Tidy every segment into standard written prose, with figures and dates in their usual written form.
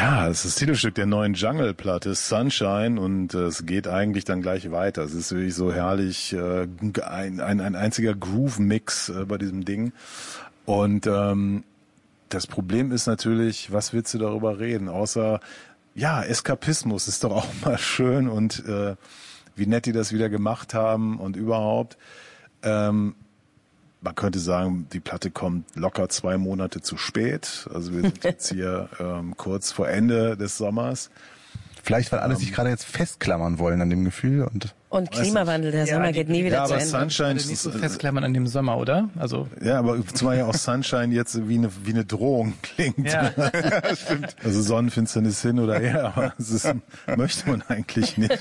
Ja, es ist das Titelstück der neuen Jungle-Platte, Sunshine, und es geht eigentlich dann gleich weiter. Es ist wirklich so herrlich, ein einziger Groove-Mix bei diesem Ding. Und das Problem ist natürlich, was willst du darüber reden? Außer, ja, Eskapismus ist doch auch mal schön und wie nett die das wieder gemacht haben und überhaupt. Man könnte sagen, die Platte kommt locker 2 Monate zu spät. Also wir sind jetzt hier kurz vor Ende des Sommers. Vielleicht, weil alle sich gerade jetzt festklammern wollen an dem Gefühl und Klimawandel, der Sommer geht nie wieder zu Ende. Sunshine nicht so festklammern an dem Sommer, oder? Also ja, aber zumal ja auch Sunshine jetzt wie eine Drohung klingt. Ja. Stimmt. Also Sonnenfinsternis hin oder her, aber das möchte man eigentlich nicht.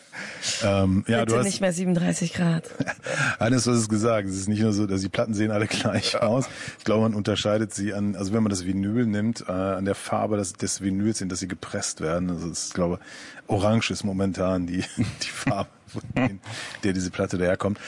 Ja, du hast nicht mehr 37 Grad. Eines, was es gesagt, es ist nicht nur so, dass die Platten sehen alle gleich aus. Ich glaube, man unterscheidet sie an, also wenn man das Vinyl nimmt, an der Farbe des Vinyls, in das sie gepresst werden. Also ich glaube, orange ist momentan die Farbe, von der diese Platte daherkommt.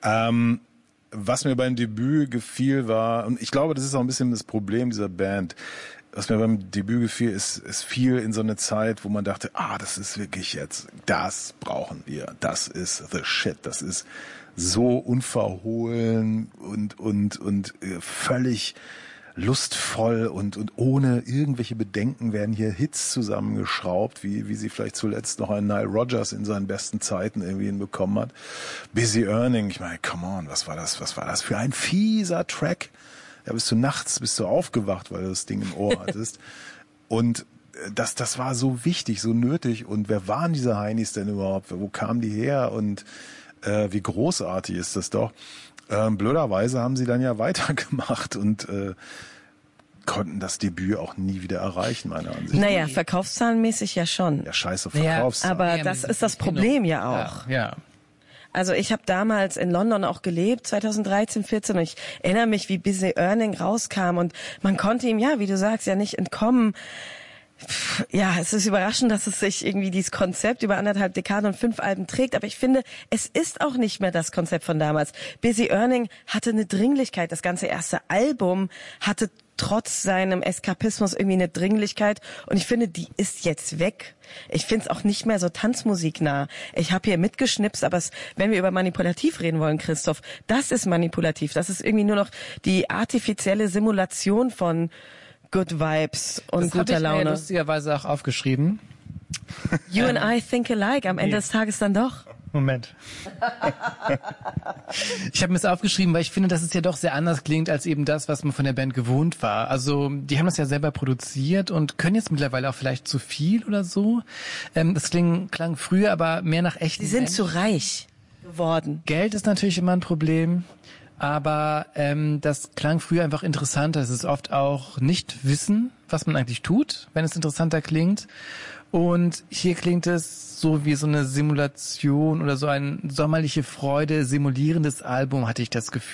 Was mir beim Debüt gefiel war, und ich glaube, das ist auch ein bisschen das Problem dieser Band, was mir beim Debüt gefiel, ist, es fiel in so eine Zeit, wo man dachte, das ist wirklich jetzt, das brauchen wir, das ist the shit, das ist so unverhohlen und völlig lustvoll und ohne irgendwelche Bedenken werden hier Hits zusammengeschraubt, wie sie vielleicht zuletzt noch ein Nile Rodgers in seinen besten Zeiten irgendwie hinbekommen hat. Busy Earning, ich meine, come on, was war das für ein fieser Track? Ja, bist du aufgewacht, weil du das Ding im Ohr hattest. Und das war so wichtig, so nötig. Und wer waren diese Heinis denn überhaupt? Wo kamen die her? Und wie großartig ist das doch? Blöderweise haben sie dann ja weitergemacht und konnten das Debüt auch nie wieder erreichen, meiner Ansicht nach. Naja, verkaufszahlenmäßig ja schon. Ja, scheiße, Verkaufszahlen. Aber das ist das Problem ja auch. Ja. Also ich habe damals in London auch gelebt, 2013, 14, und ich erinnere mich, wie Busy Earning rauskam und man konnte ihm, ja, wie du sagst, ja nicht entkommen. Ja, es ist überraschend, dass es sich irgendwie dieses Konzept über 1,5 Dekaden und 5 Alben trägt, aber ich finde, es ist auch nicht mehr das Konzept von damals. Busy Earning hatte eine Dringlichkeit, das ganze erste Album hatte trotz seinem Eskapismus irgendwie eine Dringlichkeit und ich finde, die ist jetzt weg. Ich finde es auch nicht mehr so tanzmusiknah. Ich habe hier mitgeschnipst, aber wenn wir über manipulativ reden wollen, Christoph, das ist manipulativ. Das ist irgendwie nur noch die artifizielle Simulation von Good Vibes und guter Laune. Das habe ich mir lustigerweise auch aufgeschrieben. You and I think alike, am Ende des Tages dann doch. Moment. Ich habe mir das aufgeschrieben, weil ich finde, dass es ja doch sehr anders klingt als eben das, was man von der Band gewohnt war. Also die haben das ja selber produziert und können jetzt mittlerweile auch vielleicht zu viel oder so. Das klang früher aber mehr nach echten. Sie sind zu reich geworden. Geld ist natürlich immer ein Problem. Aber das klang früher einfach interessanter. Es ist oft auch nicht wissen, was man eigentlich tut, wenn es interessanter klingt. Und hier klingt es so wie so eine Simulation oder so ein sommerliche Freude simulierendes Album, hatte ich das Gefühl.